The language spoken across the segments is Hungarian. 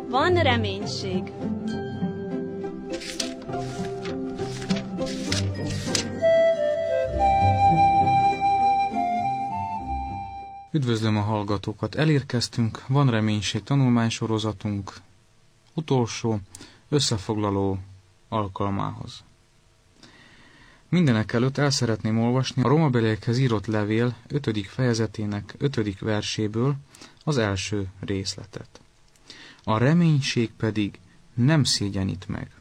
van reménység. Üdvözlöm a hallgatókat! Elérkeztünk, van reménység tanulmánysorozatunk utolsó, összefoglaló alkalmához. Mindenekelőtt el szeretném olvasni a Rómabeliekhez írott levél 5. fejezetének 5. verséből az első részletet. A reménység pedig nem szégyenít meg.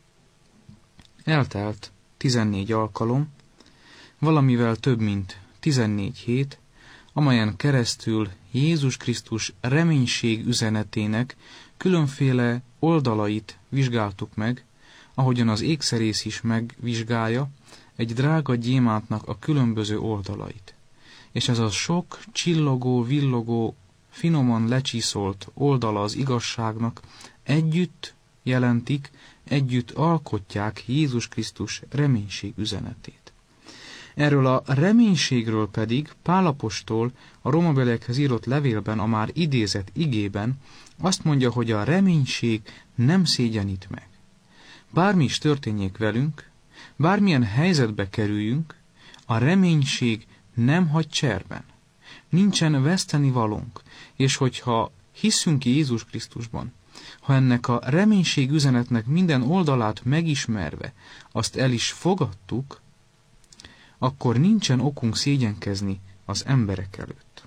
Eltelt 14 alkalom, valamivel több mint 14 hét, amelyen keresztül Jézus Krisztus reménység üzenetének különféle oldalait vizsgáltuk meg, ahogyan az ékszerész is megvizsgálja egy drága gyémántnak a különböző oldalait. És ez a sok csillogó, villogó, finoman lecsiszolt oldala az igazságnak együtt jelentik, együtt alkotják Jézus Krisztus reménység üzenetét. Erről a reménységről pedig Pál apostol a Rómabeliekhez írott levélben, a már idézett igében azt mondja, hogy a reménység nem szégyenít meg. Bármi is történjék velünk, bármilyen helyzetbe kerüljünk, a reménység nem hagy cserben. Nincsen vesztenivalónk, és hogyha hiszünk Jézus Krisztusban, ha ennek a reménység üzenetnek minden oldalát megismerve azt el is fogadtuk, akkor nincsen okunk szégyenkezni az emberek előtt.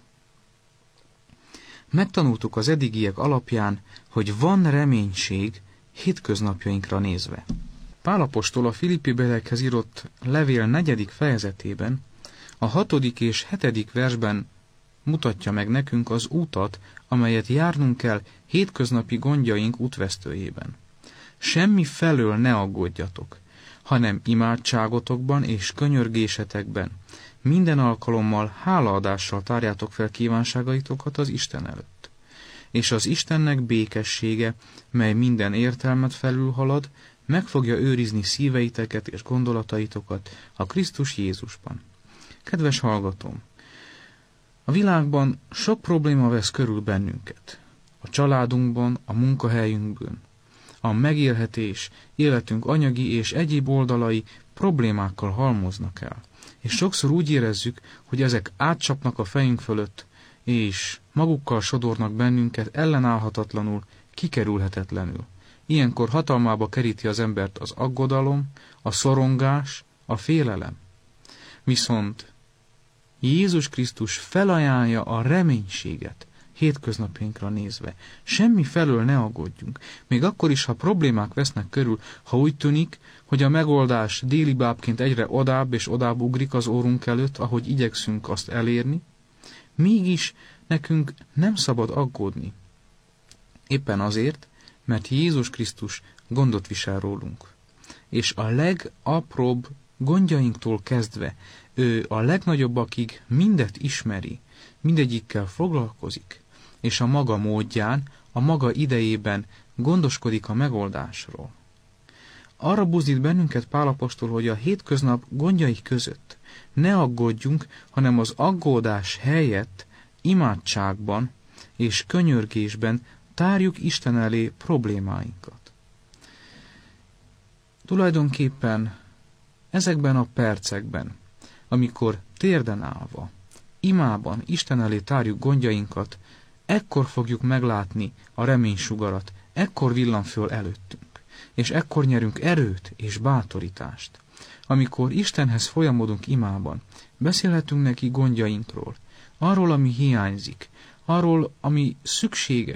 Megtanultuk az eddigiek alapján, hogy van reménység hétköznapjainkra nézve. Pál apostol a Filippibeliekhez írott levél 4. fejezetében, a 6. és 7. versben mutatja meg nekünk az útat, amelyet járnunk kell hétköznapi gondjaink útvesztőjében. Semmi felől ne aggódjatok, hanem imádságotokban és könyörgésetekben minden alkalommal hálaadással tárjátok fel kívánságaitokat az Isten előtt. És az Istennek békessége, mely minden értelmet felülhalad, meg fogja őrizni szíveiteket és gondolataitokat a Krisztus Jézusban. Kedves hallgatóm! A világban sok probléma vesz körül bennünket. A családunkban, a munkahelyünkben. A megélhetés, életünk anyagi és egyéb oldalai problémákkal halmoznak el. És sokszor úgy érezzük, hogy ezek átcsapnak a fejünk fölött, és magukkal sodornak bennünket ellenállhatatlanul, kikerülhetetlenül. Ilyenkor hatalmába keríti az embert az aggodalom, a szorongás, a félelem. Viszont Jézus Krisztus felajánlja a reménységet hétköznapjainkra nézve. Semmi felől ne aggódjunk. Még akkor is, ha problémák vesznek körül, ha úgy tűnik, hogy a megoldás déli bábként egyre odább és odább ugrik az órunk előtt, ahogy igyekszünk azt elérni, mégis nekünk nem szabad aggódni. Éppen azért, mert Jézus Krisztus gondot visel rólunk. És a legapróbb gondjainktól kezdve, ő a legnagyobbakig mindet ismeri, mindegyikkel foglalkozik, és a maga módján, a maga idejében gondoskodik a megoldásról. Arra buzdít bennünket Pál apostol, hogy a hétköznap gondjai között ne aggódjunk, hanem az aggódás helyett imádságban és könyörgésben tárjuk Isten elé problémáinkat. Tulajdonképpen ezekben a percekben, amikor térden állva, imában Isten elé tárjuk gondjainkat, ekkor fogjuk meglátni a reménysugarat, ekkor villan föl előttünk, és ekkor nyerünk erőt és bátorítást. Amikor Istenhez folyamodunk imában, beszélhetünk neki gondjainkról, arról, ami hiányzik, arról, ami szükséges,